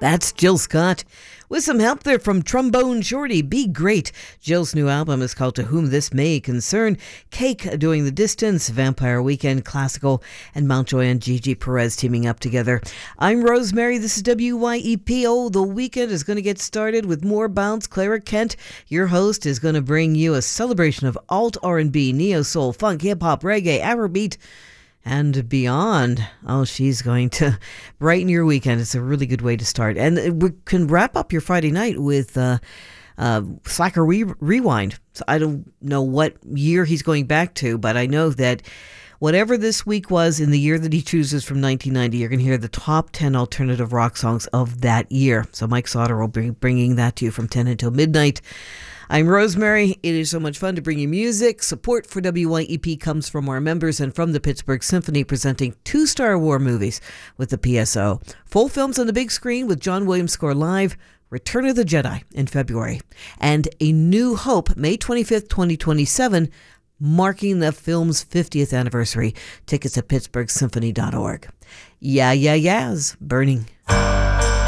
That's Jill Scott. With some help there from Trombone Shorty, Be Great. Jill's new album is called To Whom This May Concern. Cake doing the distance, Vampire Weekend Classical, and Mountjoy and Gigi Perez teaming up together. I'm Rosemary. This is WYEP. Oh, the weekend is going to get started with more bounce. Clara Kent, your host, is going to bring you a celebration of alt R&B, neo soul, funk, hip hop, reggae, Afrobeat, and beyond. Oh, she's going to brighten your weekend. It's a really good way to start. And we can wrap up your Friday night with Slacker Rewind. So I don't know what year he's going back to, but I know that whatever this week was in the year that he chooses from 1990, you're going to hear the top 10 alternative rock songs of that year. So Mike Sauter will be bringing that to you from 10 until midnight. I'm Rosemary. It is so much fun to bring you music. Support for WYEP comes from our members and from the Pittsburgh Symphony, presenting 2 Star War movies with the PSO. Full films on the big screen with John Williams score live, Return of the Jedi in February, and A New Hope, May 25th, 2027, marking the film's 50th anniversary. Tickets at pittsburghsymphony.org. Yeah, yeah, yeahs, burning.